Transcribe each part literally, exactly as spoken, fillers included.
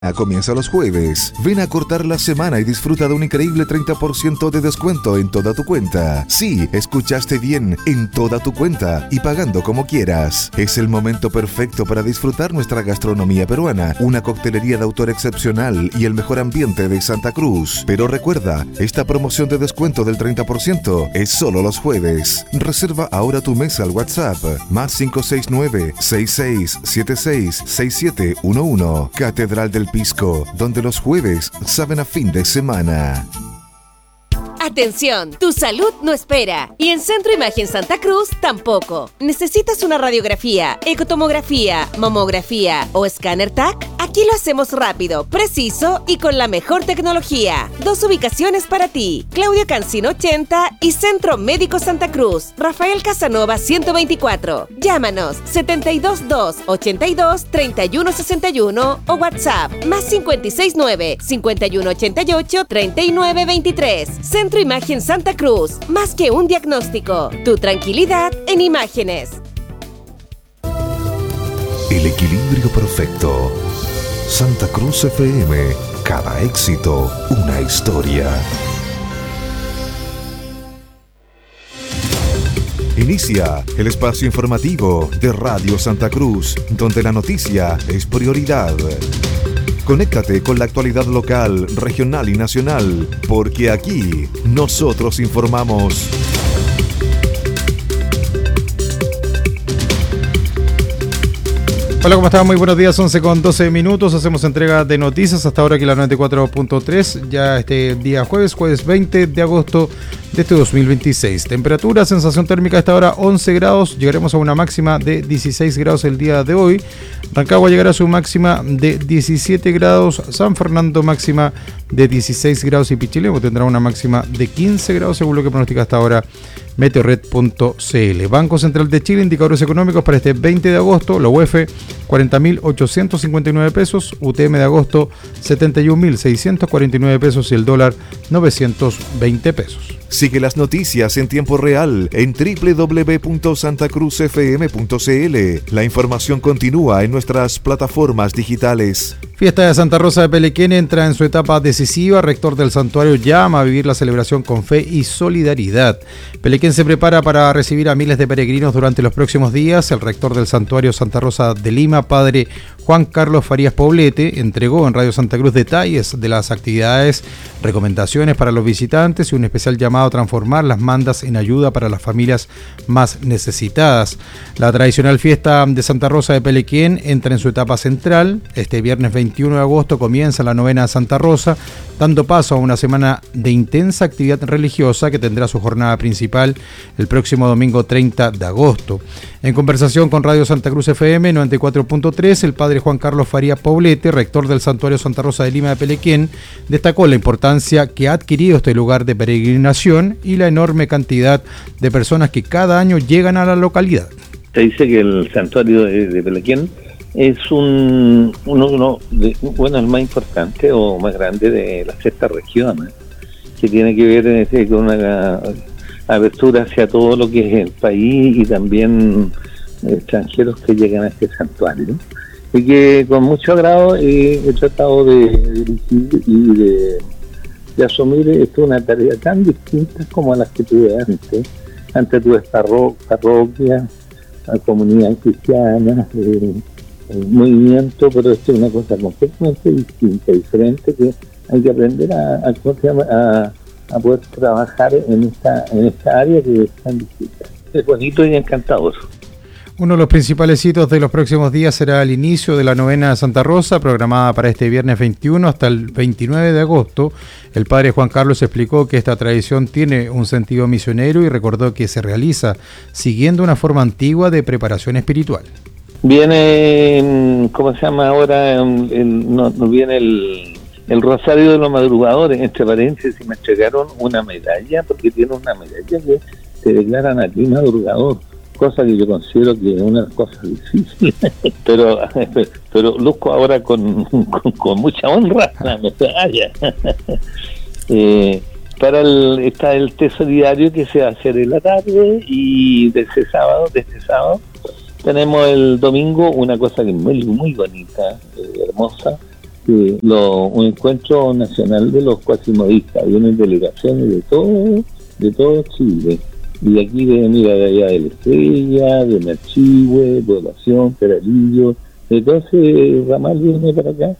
Comienza los jueves. Ven a cortar la semana y disfruta de un increíble treinta por ciento de descuento en toda tu cuenta. Sí, escuchaste bien, en toda tu cuenta y pagando como quieras. Es el momento perfecto para disfrutar nuestra gastronomía peruana, una coctelería de autor excepcional y el mejor ambiente de Santa Cruz. Pero recuerda, esta promoción de descuento del treinta por ciento es solo los jueves. Reserva ahora tu mesa al WhatsApp más cinco seis nueve, seis seis siete seis, seis siete uno uno. Catedral del Pisco, donde los jueves saben a fin de semana. Atención, tu salud no espera. Y en Centro Imagen Santa Cruz tampoco. ¿Necesitas una radiografía, ecotomografía, mamografía o escáner T A C? Aquí lo hacemos rápido, preciso y con la mejor tecnología. Dos ubicaciones para ti. Claudio Cancino ochenta y Centro Médico Santa Cruz. Rafael Casanova ciento veinticuatro. Llámanos setenta y dos dos, ochenta y dos, treinta y uno sesenta y uno o WhatsApp más cincuenta y seis nueve, cincuenta y uno ochenta y ocho, treinta y nueve veintitrés. Centro Imagen Santa Cruz. Más que un diagnóstico. Tu tranquilidad en imágenes. El equilibrio perfecto. Santa Cruz F M. Cada éxito, una historia. Inicia el espacio informativo de Radio Santa Cruz, donde la noticia es prioridad. Conéctate con la actualidad local, regional y nacional, porque aquí nosotros informamos. Hola, ¿cómo están? Muy buenos días, once con doce minutos. Hacemos entrega de noticias hasta ahora aquí la noventa y cuatro punto tres. Ya este día jueves, jueves veinte de agosto de este dos mil veintiséis. Temperatura, sensación térmica a esta hora once grados. Llegaremos a una máxima de dieciséis grados el día de hoy. Rancagua llegará a su máxima de diecisiete grados. San Fernando máxima de dieciséis grados y Pichilemu tendrá una máxima de quince grados según lo que pronostica hasta ahora meteorred punto c l. Banco Central de Chile, indicadores económicos para este veinte de agosto. La U E F cuarenta mil ochocientos cincuenta y nueve pesos, U T M de agosto setenta y un mil seiscientos cuarenta y nueve pesos y el dólar novecientos veinte pesos. Sigue las noticias en tiempo real en doble u doble u doble u punto santa cruz f m punto c l. La información continúa en nuestras plataformas digitales. Fiesta de Santa Rosa de Pelequén entra en su etapa decisiva. Rector del santuario llama a vivir la celebración con fe y solidaridad. Pelequén se prepara para recibir a miles de peregrinos durante los próximos días. El rector del santuario Santa Rosa de Lima, padre Juan Carlos Farías Poblete, entregó en Radio Santa Cruz detalles de las actividades, recomendaciones para los visitantes y un especial llamado a transformar las mandas en ayuda para las familias más necesitadas. La tradicional fiesta de Santa Rosa de Pelequén entra en su etapa central. Este viernes veintiuno de agosto comienza la novena Santa Rosa, dando paso a una semana de intensa actividad religiosa que tendrá su jornada principal el próximo domingo treinta de agosto. En conversación con Radio Santa Cruz F M noventa y cuatro punto tres, el padre Juan Carlos Farías Poblete, rector del santuario Santa Rosa de Lima de Pelequén, destacó la importancia que ha adquirido este lugar de peregrinación y la enorme cantidad de personas que cada año llegan a la localidad. Se dice que el santuario de, de Pelequén es un uno, uno de, bueno, el más importante o más grande de la sexta región, ¿eh? Que tiene que ver eh, con una apertura hacia todo lo que es el país y también extranjeros que llegan a este santuario, y que con mucho agrado eh, he tratado de dirigir y de, de asumir esto, una tarea tan distinta como a las que tuve antes. Antes tuve parro- parroquia, la comunidad cristiana, eh, el movimiento, pero esto es una cosa completamente distinta, diferente, que hay que aprender a, a, a, a poder trabajar en esta, en esta área que es tan distinta. Es bonito y encantador. Uno de los principales hitos de los próximos días será el inicio de la novena Santa Rosa, programada para este viernes veintiuno hasta el veintinueve de agosto. El padre Juan Carlos explicó que esta tradición tiene un sentido misionero y recordó que se realiza siguiendo una forma antigua de preparación espiritual. Viene, ¿cómo se llama ahora? El, el, no, no viene el, el Rosario de los Madrugadores, entre paréntesis, me entregaron una medalla, porque tiene una medalla que te declaran a ti madrugador, cosa que yo considero que es una cosa difícil, pero pero luzco ahora con, con, con mucha honra la medalla. eh, para el, está el té solidario que se va a hacer en la tarde, y de ese sábado, de este sábado, tenemos el domingo una cosa que es muy, muy bonita, eh, hermosa, que lo, un encuentro nacional de los cuasimodistas, vienen delegaciones de todo, de todo Chile. Y de aquí de, mira, de allá de La Estrella, de Nachihue, Población, Peralillo, de todo ese ramal viene para acá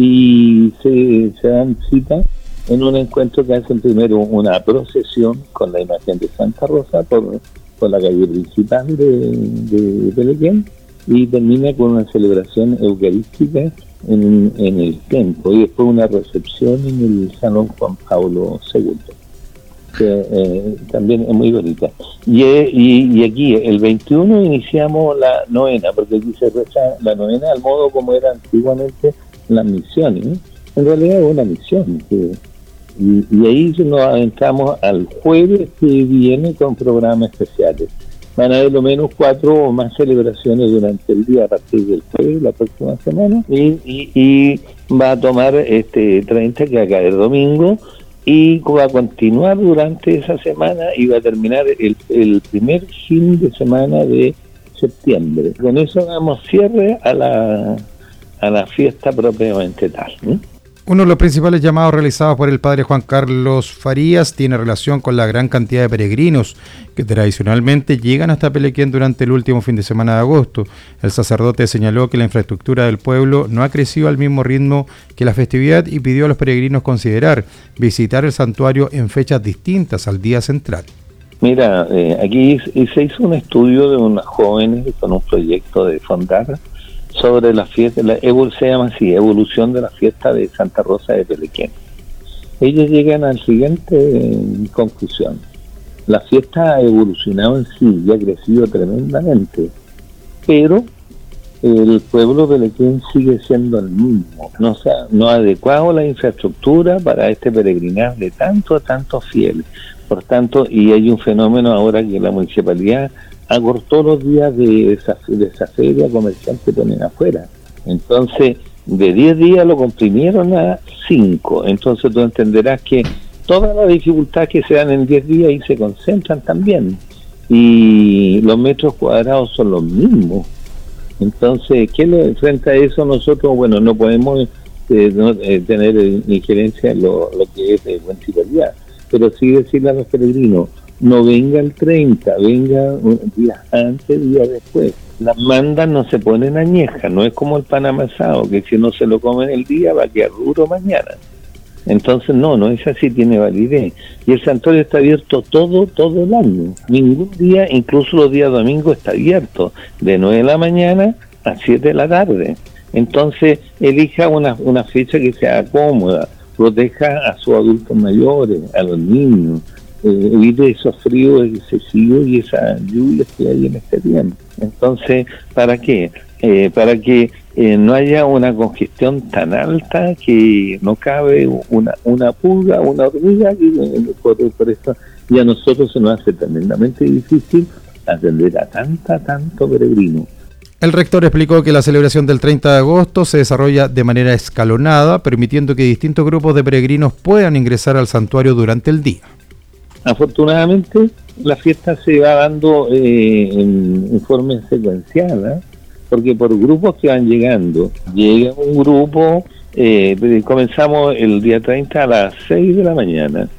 y se, se dan cita en un encuentro que hacen primero una procesión con la imagen de Santa Rosa por, por la calle principal de, de Pelequén y termina con una celebración eucarística en, en el templo y después una recepción en el Salón Juan Pablo segundo. Que eh, también es muy bonita. Y, y, y aquí el veintiuno iniciamos la novena, porque aquí se reza la novena al modo como era antiguamente las misiones, ¿eh? En realidad es una misión. Que, y, y ahí nos adentramos al jueves que viene con programas especiales. Van a haber lo menos cuatro o más celebraciones durante el día a partir del jueves, la próxima semana, y, y, y va a tomar este treinta que va a caer domingo, y va a continuar durante esa semana y va a terminar el, el primer fin de semana de septiembre. Con eso damos cierre a la, a la fiesta propiamente tal, ¿eh? Uno de los principales llamados realizados por el padre Juan Carlos Farías tiene relación con la gran cantidad de peregrinos que tradicionalmente llegan hasta Pelequén durante el último fin de semana de agosto. El sacerdote señaló que la infraestructura del pueblo no ha crecido al mismo ritmo que la festividad y pidió a los peregrinos considerar visitar el santuario en fechas distintas al día central. Mira, eh, aquí se hizo un estudio de unas jóvenes con un proyecto de fondar sobre la fiesta, la, se llama así, evolución de la fiesta de Santa Rosa de Pelequén. Ellos llegan a la siguiente eh, conclusión. La fiesta ha evolucionado en sí y ha crecido tremendamente, pero el pueblo de Pelequén sigue siendo el mismo. No, o sea, no ha adecuado la infraestructura para este peregrinar de tanto a tantos fieles. Por tanto, y hay un fenómeno ahora que la municipalidad acortó los días de esa, de esa feria comercial que ponen afuera. Entonces, de diez días lo comprimieron a cinco. Entonces tú entenderás que todas las dificultades que se dan en diez días ahí se concentran también. Y los metros cuadrados son los mismos. Entonces, ¿qué le, frente a eso nosotros, bueno, no podemos eh, no, eh, tener injerencia en lo, lo que es de municipalidad, pero sí decirle a los peregrinos, no venga el treinta, venga días antes, días después. Las mandas no se ponen añejas, no es como el pan amasado, que si no se lo comen el día va a quedar duro mañana. Entonces no, no es así, tiene validez. Y el santuario está abierto todo, todo el año. Ningún día, incluso los días domingos, está abierto, de nueve de la mañana a siete de la tarde. Entonces elija una, una fecha que sea cómoda, proteja a sus adultos mayores, a los niños, Eh, evite esos fríos excesivos y esas lluvias que hay en este tiempo. Entonces, ¿para qué? Eh, para que eh, no haya una congestión tan alta que no cabe una una pulga, una hormiga, y, eh, por, por eso, y a nosotros se nos hace tremendamente difícil atender a tanta, tanto peregrino. El rector explicó que la celebración del treinta de agosto se desarrolla de manera escalonada, permitiendo que distintos grupos de peregrinos puedan ingresar al santuario durante el día. Afortunadamente la fiesta se va dando eh, en, en forma secuencial, ¿eh? Porque por grupos que van llegando, llega un grupo, eh, comenzamos el día treinta a las seis de la mañana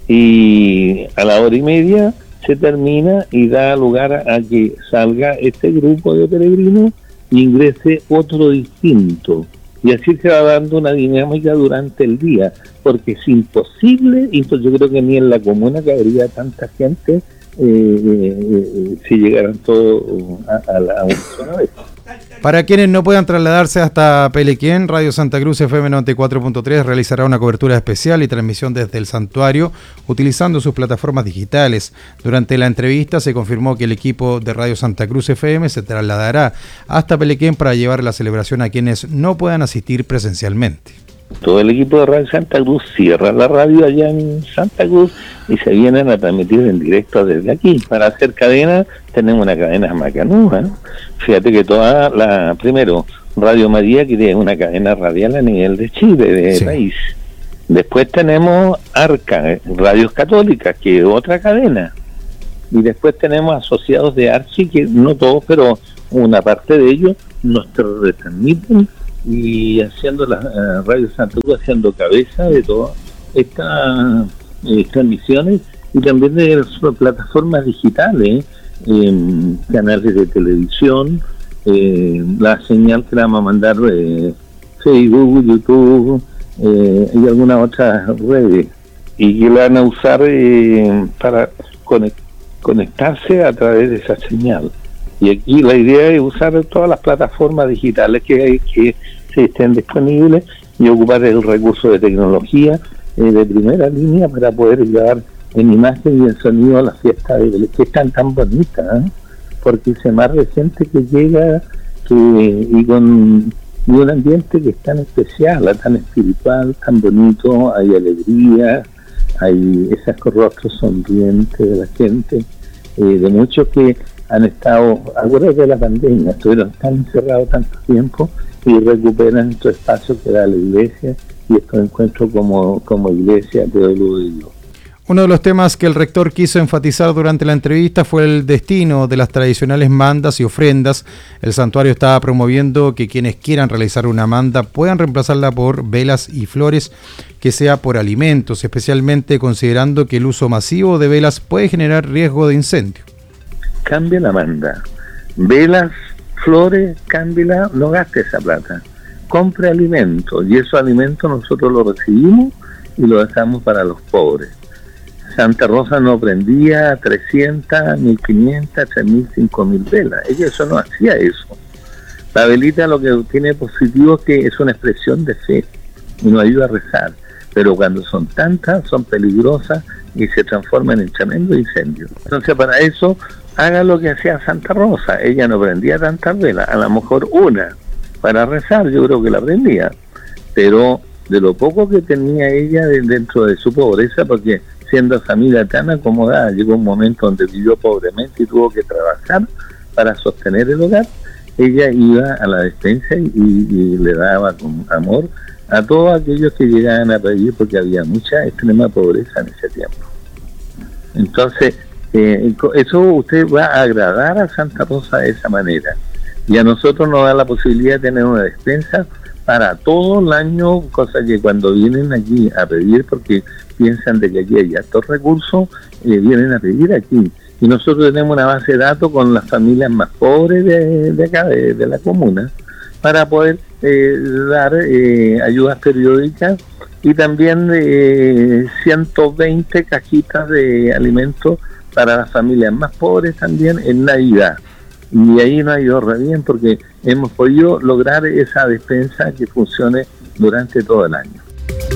y a la hora y media se termina y da lugar a, a que salga este grupo de peregrinos e ingrese otro distinto. Y así se va dando una dinámica durante el día, porque es imposible, y yo creo que ni en la comuna cabría tanta gente eh, eh, si llegaran todos a, a la una sola vez. Para quienes no puedan trasladarse hasta Pelequén, Radio Santa Cruz F M noventa y cuatro punto tres realizará una cobertura especial y transmisión desde el santuario utilizando sus plataformas digitales. Durante la entrevista se confirmó que el equipo de Radio Santa Cruz F M se trasladará hasta Pelequén para llevar la celebración a quienes no puedan asistir presencialmente. Todo el equipo de Radio Santa Cruz cierra la radio allá en Santa Cruz y se vienen a transmitir en directo desde aquí. Para hacer cadena, tenemos una cadena macanuda, ¿no? Fíjate que toda la, primero, Radio María, que tiene una cadena radial a nivel de Chile, de sí. país. Después tenemos Arca, Radios Católicas, que es otra cadena. Y después tenemos asociados de Archi, que no todos, pero una parte de ellos nos retransmiten y haciendo la uh, Radio Santa Cruz, haciendo cabeza de todas estas eh, transmisiones y también de las plataformas digitales, eh, canales de televisión, eh, la señal que le vamos a mandar eh, Facebook, YouTube eh, y algunas otras redes, y que la van a usar eh, para conect- conectarse a través de esa señal. Y aquí la idea es usar todas las plataformas digitales que hay, que se estén disponibles, y ocupar el recurso de tecnología eh, de primera línea para poder llevar en imagen y en sonido a las fiestas de Belén, que están tan bonitas, ¿eh? Porque se más de gente que llega que, y con y un ambiente que es tan especial, tan espiritual, tan bonito, hay alegría, hay esos rostros sonrientes de la gente, eh, de muchos que han estado, acuérdense de la pandemia, estuvieron tan encerrados tanto tiempo y recuperan estos espacios que da la iglesia y estos encuentros como, como iglesia, pueblo de Dios. Uno de los temas que el rector quiso enfatizar durante la entrevista fue el destino de las tradicionales mandas y ofrendas. El santuario estaba promoviendo que quienes quieran realizar una manda puedan reemplazarla por velas y flores, que sea por alimentos, especialmente considerando que el uso masivo de velas puede generar riesgo de incendio. Cambia la manda, velas, flores, cámbiala, no gaste esa plata, compre alimentos, y esos alimentos nosotros los recibimos y los dejamos para los pobres. Santa Rosa no prendía trescientas, mil quinientas, tres mil, cinco mil velas. Ella eso no hacía eso. La velita lo que tiene positivo es que es una expresión de fe y nos ayuda a rezar. Pero cuando son tantas, son peligrosas y se transforman en tremendo incendio. Entonces, para eso, haga lo que hacía Santa Rosa. Ella no prendía tantas velas, a lo mejor una. Para rezar yo creo que la prendía. Pero de lo poco que tenía ella dentro de su pobreza, porque siendo familia tan acomodada, llegó un momento donde vivió pobremente y tuvo que trabajar para sostener el hogar, ella iba a la despensa y, y le daba con amor a todos aquellos que llegaban a pedir, porque había mucha extrema pobreza en ese tiempo. Entonces, eh, eso usted va a agradar a Santa Rosa de esa manera, y a nosotros nos da la posibilidad de tener una despensa para todo el año, cosa que cuando vienen aquí a pedir, porque piensan de que aquí hay altos recursos, eh, vienen a pedir aquí. Y nosotros tenemos una base de datos con las familias más pobres de, de acá, de, de la comuna, para poder eh, dar eh, ayudas periódicas, y también eh, ciento veinte cajitas de alimentos para las familias más pobres también en Navidad. Y ahí nos ha ido re bien, porque hemos podido lograr esa despensa que funcione durante todo el año.